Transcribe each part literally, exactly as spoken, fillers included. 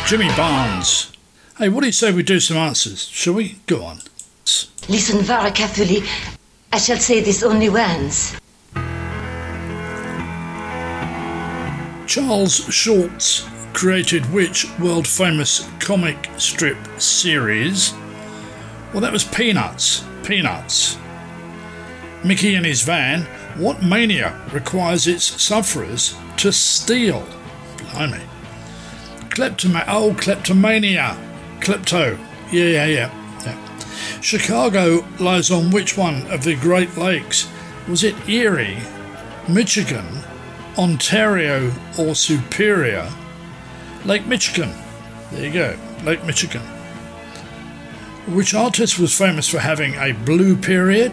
Jimmy Barnes. Hey, what do you say we do some answers? Shall we? Go on. Listen very carefully. I shall say this only once. Charles Schulz created which world-famous comic strip series? Well, that was Peanuts. Peanuts. Mickey and his van. What mania requires its sufferers to steal? Blimey. Kleptoma- oh, kleptomania. Klepto. Yeah, yeah, yeah, yeah. Chicago lies on which one of the Great Lakes? Was it Erie, Michigan, Ontario, or Superior? Lake Michigan. There you go. Lake Michigan. Which artist was famous for having a blue period?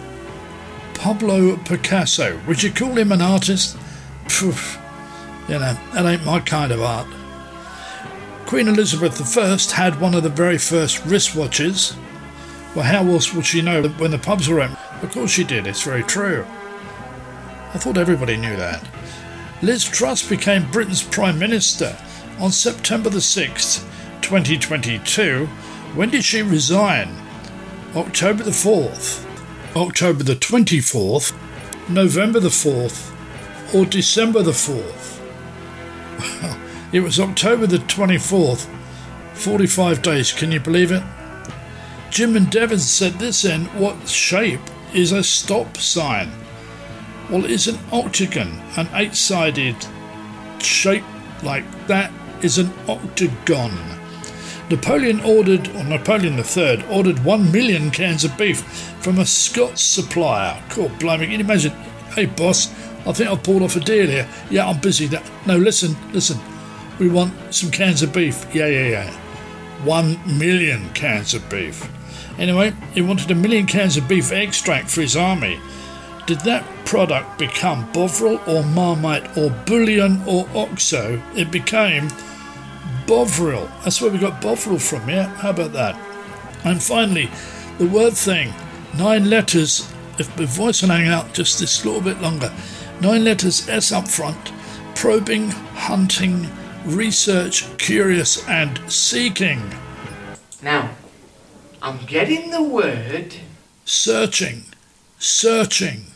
Pablo Picasso. Would you call him an artist? Poof. You know, that ain't my kind of art. Queen Elizabeth the First had one of the very first wristwatches. Well, how else would she know when the pubs were open? Of course she did, it's very true. I thought everybody knew that. Liz Truss became Britain's Prime Minister on September the sixth, twenty twenty-two. When did she resign? October the fourth, October the twenty-fourth, November the fourth, or December the fourth? Well, it was October the twenty-fourth, forty-five days, can you believe it? Jim and Devon said this in what shape is a stop sign? Well, it's an octagon, an eight-sided shape like that is an octagon. Napoleon ordered, or Napoleon the Third, ordered one million cans of beef from a Scots supplier. Cool, blimey, can you imagine? Hey, boss, I think I've pulled off a deal here. Yeah, I'm busy. That No, listen, listen. We want some cans of beef. Yeah, yeah, yeah. One million cans of beef. Anyway, he wanted a million cans of beef extract for his army. Did that product become Bovril or Marmite or Bullion or Oxo? It became Bovril. That's where we got Bovril from, yeah? How about that? And finally, the word thing. Nine letters. If my voice can hang out just this little bit longer. Nine letters, S up front. Probing, hunting, research, curious, and seeking. Now, I'm getting the word... Searching. Searching.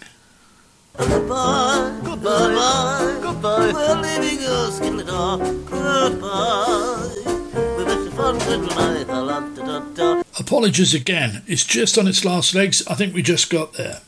Goodbye, goodbye, goodbye, we're leaving us in the dark. Goodbye. We wish you fun, good night. Apologies again. It's just on its last legs. I think we just got there.